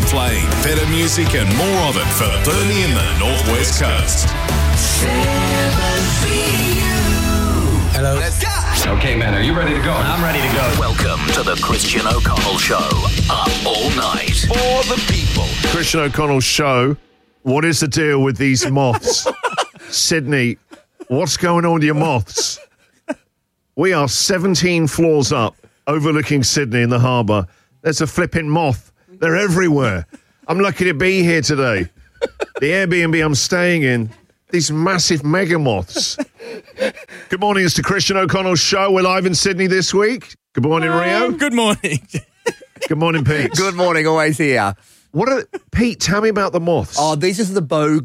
playing better music and more of it for Burnie and the Northwest Coast. Hello. Let's go. Okay, man, are you ready to go? I'm ready to go. Welcome to the Christian O'Connell Show. Up all night. For the people. Christian O'Connell Show. What is the deal with these moths? Sydney, what's going on with your moths? We are 17 floors up, overlooking Sydney in the harbour. There's a flipping moth. They're everywhere. I'm lucky to be here today. The Airbnb I'm staying in, these massive mega moths. Good morning, it's the Christian O'Connell Show. We're live in Sydney this week. Good morning, Rio. Good morning. Good morning, Pete. Good morning, always here. Pete, tell me about the moths. Oh, this is the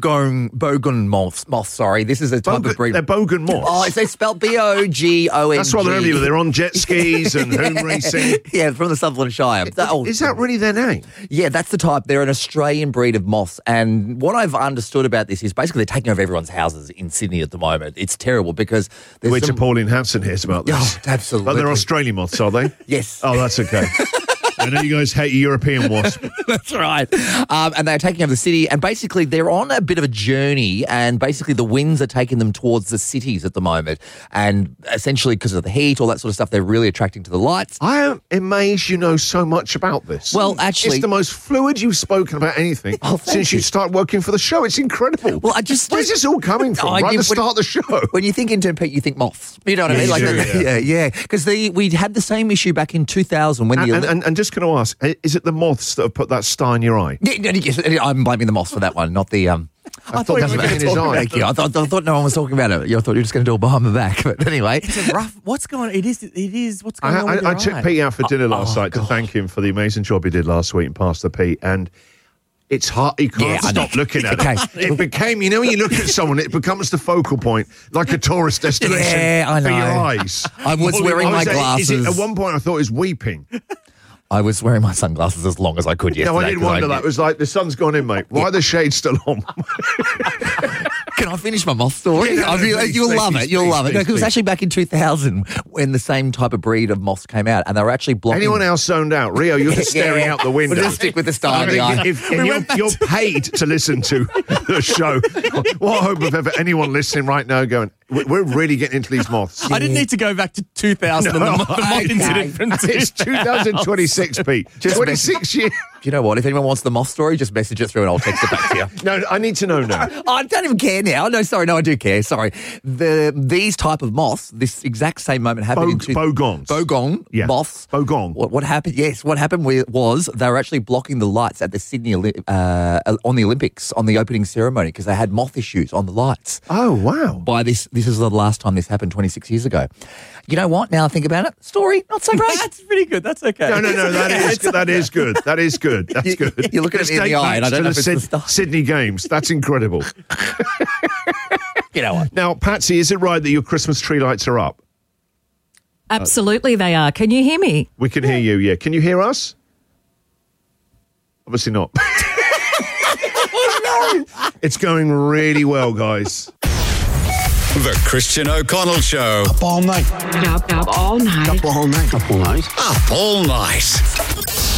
bogon moth. Sorry, this is a type of breed. They're bogan moths. Oh, it's spelled Bogon. That's why they're everywhere. They're on jet skis and hoon racing. Yeah, from the Sutherland Shire. Is that really their name? Yeah, that's the type. They're an Australian breed of moths. And what I've understood about this is basically they're taking over everyone's houses in Sydney at the moment. It's terrible because there's Wait till Pauline Hanson hears about this. Oh, absolutely. But they're Australian moths, are they? Yes. Oh, that's okay. I know you guys hate European wasps. That's right. And they're taking over the city, and basically they're on a bit of a journey, and basically the winds are taking them towards the cities at the moment. And essentially because of the heat, all that sort of stuff, they're really attracting to the lights. I am amazed you know so much about this. Well, actually... It's the most fluid you've spoken about anything since you started working for the show. It's incredible. Well, Where's this all coming from? Right at the start of the show. When you think intern, Pete, you think moths. You know what I mean? Yeah. Because we had the same issue back in 2000 when And just going to ask, is it the moths that have put that star in your eye? Yes, I'm blaming the moths for that one, not the... I thought you were getting in his eye. Thank you. I thought no one was talking about it. I thought you were just going to do it behind my back. But anyway. It's a rough... What's going on? It is. What's going on with your I took Pete out for dinner last night to thank him for the amazing job he did last week and Pastor Pete, and it's hard. You can't stop looking at it. It became, when you look at someone, it becomes the focal point, like a tourist destination I know. for your eyes. I was wearing my glasses. At one point, I thought he was weeping. I was wearing my sunglasses as long as I could yesterday. No, I did wonder that. It was like, the sun's gone in, mate. Why are the shades still on? Can I finish my moth story? You'll love it. You'll love it. It was actually back in 2000 when the same type of breed of moths came out, and they were actually blocking... Anyone else zoned out? Rio, you're just staring out the window. We'll just stick with the star in the eye. You're paid to listen to the show. What hope of anyone listening right now going, we're really getting into these moths. I didn't need to go back to 2000 and the moth incident from It's 2026, Pete. 26 years. Do you know what? If anyone wants the moth story, just message it through and I'll text it back to you. No, I need to know now. I don't even care now. No, sorry. No, I do care. Sorry. These type of moths, this exact same moment happened Bogons. Bogon moths. Bogon. What happened? Yes, what happened was they were actually blocking the lights at the Sydney on the Olympics on the opening ceremony because they had moth issues on the lights. Oh, wow. This is the last time this happened 26 years ago. You know what? Now I think about it, story, not so great. That's pretty good. That's okay. No, that is good. That's good. You're looking at me in the eye and I don't know if it's the stuff. Sydney Games. That's incredible. You know what? Now, Patsy, is it right that your Christmas tree lights are up? Absolutely they are. Can you hear me? We can hear you, yeah. Can you hear us? Obviously not. It's going really well, guys. The Christian O'Connell Show. Up all night. Up all night. Up all night. Up all night. Up all night.